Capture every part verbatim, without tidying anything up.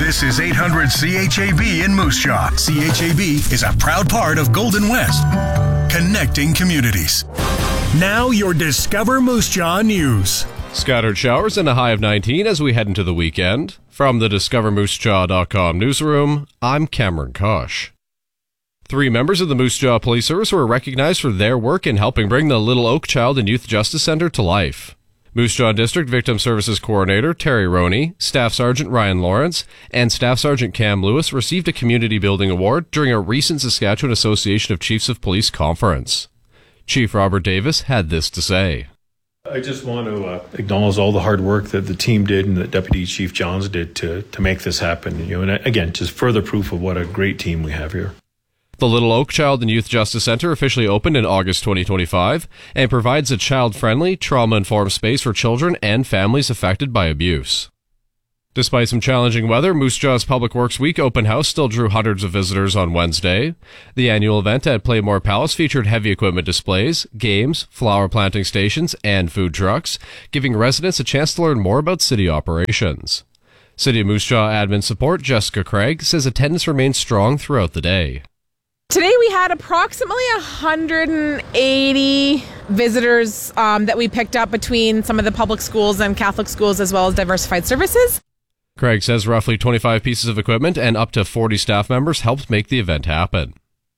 This is eight hundred C H A B in Moose Jaw. C H A B is a proud part of Golden West, connecting communities. Now your Discover Moose Jaw news. Scattered showers and a high of nineteen as we head into the weekend. From the discover moose jaw dot com newsroom, I'm Cameron Kosh. Three members of the Moose Jaw Police Service were recognized for their work in helping bring the Little Oak Child and Youth Justice Center to life. Moose Jaw District Victim Services Coordinator Terry Roney, Staff Sergeant Ryan Lawrence, and Staff Sergeant Cam Lewis received a Community Building Award during a recent Saskatchewan Association of Chiefs of Police conference. Chief Robert Davis had this to say. I just want to uh, acknowledge all the hard work that the team did and that Deputy Chief Johns did to, to make this happen. You know, and again, just further proof of what a great team we have here. The Little Oak Child and Youth Justice Center officially opened in August twenty twenty-five and provides a child-friendly, trauma-informed space for children and families affected by abuse. Despite some challenging weather, Moose Jaw's Public Works Week open house still drew hundreds of visitors on Wednesday. The annual event at Playmore Palace featured heavy equipment displays, games, flower planting stations, and food trucks, giving residents a chance to learn more about city operations. City of Moose Jaw admin support Jessica Craig says attendance remained strong throughout the day. Today we had approximately one hundred eighty visitors um, that we picked up between some of the public schools and Catholic schools as well as diversified services. Craig says roughly twenty-five pieces of equipment and up to forty staff members helped make the event happen.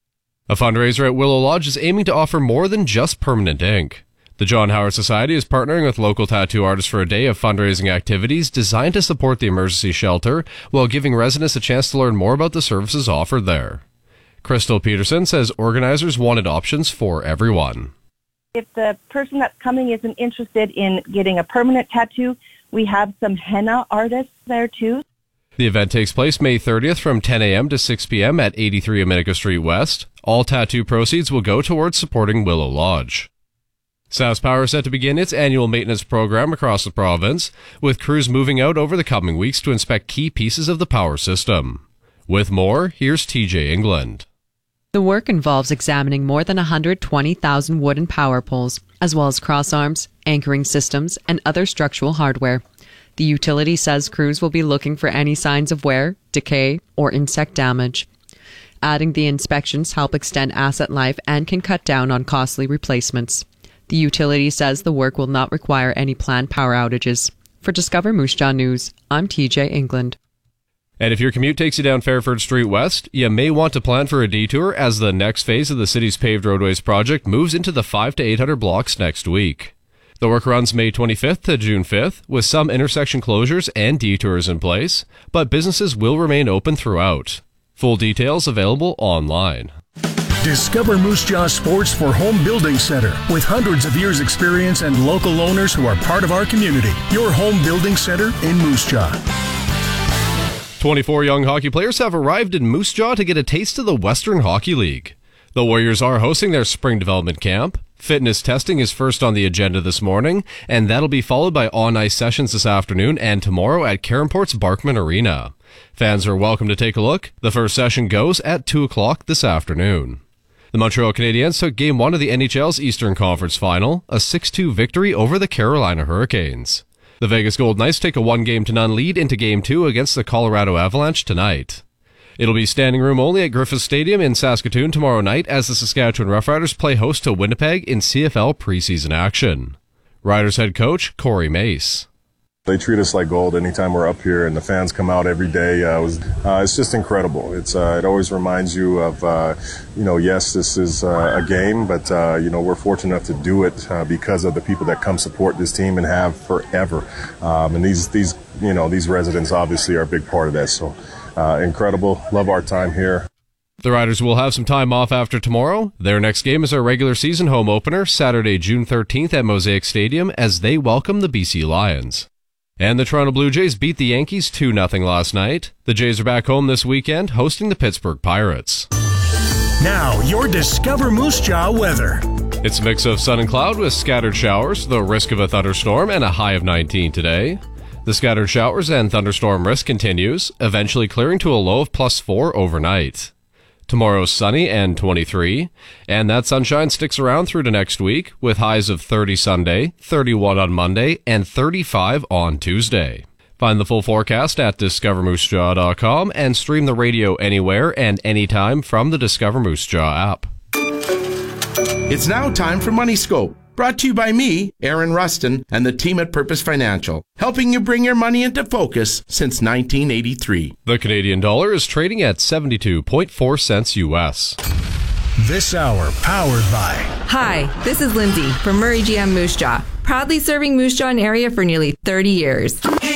A fundraiser at Willow Lodge is aiming to offer more than just permanent ink. The John Howard Society is partnering with local tattoo artists for a day of fundraising activities designed to support the emergency shelter while giving residents a chance to learn more about the services offered there. Crystal Peterson says organizers wanted options for everyone. If the person that's coming isn't interested in getting a permanent tattoo, we have some henna artists there too. The event takes place May thirtieth from ten a.m. to six p.m. at eighty-three Amica Street West. All tattoo proceeds will go towards supporting Willow Lodge. SaskPower is set to begin its annual maintenance program across the province, with crews moving out over the coming weeks to inspect key pieces of the power system. With more, here's T J England. The work involves examining more than one hundred twenty thousand wooden power poles, as well as crossarms, anchoring systems, and other structural hardware. The utility says crews will be looking for any signs of wear, decay, or insect damage. Adding the inspections help extend asset life and can cut down on costly replacements. The utility says the work will not require any planned power outages. For Discover Moose Jaw News, I'm T J England. And if your commute takes you down Fairford Street West, you may want to plan for a detour as the next phase of the city's paved roadways project moves into the five to eight hundred blocks next week. The work runs May twenty-fifth to June fifth, with some intersection closures and detours in place, but businesses will remain open throughout. Full details available online. Discover Moose Jaw Sports for Home Building Center. With hundreds of years experience and local owners who are part of our community. Your home building center in Moose Jaw. twenty-four young hockey players have arrived in Moose Jaw to get a taste of the Western Hockey League. The Warriors are hosting their spring development camp. Fitness testing is first on the agenda this morning, and that'll be followed by on-ice sessions this afternoon and tomorrow at Caronport's Barkman Arena. Fans are welcome to take a look. The first session goes at two o'clock this afternoon. The Montreal Canadiens took Game one of the N H L's Eastern Conference Final, a six two victory over the Carolina Hurricanes. The Vegas Golden Knights take a one-game-to-none lead into Game two against the Colorado Avalanche tonight. It'll be standing room only at Griffith Stadium in Saskatoon tomorrow night as the Saskatchewan Roughriders play host to Winnipeg in C F L preseason action. Riders head coach Corey Mace. They treat us like gold anytime we're up here, and the fans come out every day. Uh, it was, uh, it's just incredible. It's uh, it always reminds you of, uh, you know, yes, this is uh, a game, but uh, you know, we're fortunate enough to do it uh, because of the people that come support this team and have forever. Um, and these these you know these residents obviously are a big part of that. So uh, incredible. Love our time here. The Riders will have some time off after tomorrow. Their next game is our regular season home opener, Saturday, June thirteenth at Mosaic Stadium, as they welcome the B C Lions. And the Toronto Blue Jays beat the Yankees two nothing last night. The Jays are back home this weekend, hosting the Pittsburgh Pirates. Now, your Discover Moose Jaw weather. It's a mix of sun and cloud with scattered showers, the risk of a thunderstorm, and a high of nineteen today. The scattered showers and thunderstorm risk continues, eventually clearing to a low of plus four overnight. Tomorrow's sunny and twenty-three, and that sunshine sticks around through to next week with highs of thirty Sunday, thirty-one on Monday, and thirty-five on Tuesday. Find the full forecast at discover moose jaw dot com and stream the radio anywhere and anytime from the Discover Moose Jaw app. It's now time for Money Scope, brought to you by me, Aaron Rustin, and the team at Purpose Financial, helping you bring your money into focus since nineteen eighty-three. The Canadian dollar is trading at seventy-two point four cents U S. This hour powered by... Hi, this is Lindsay from Murray G M Moose Jaw, proudly serving Moose Jaw area for nearly thirty years.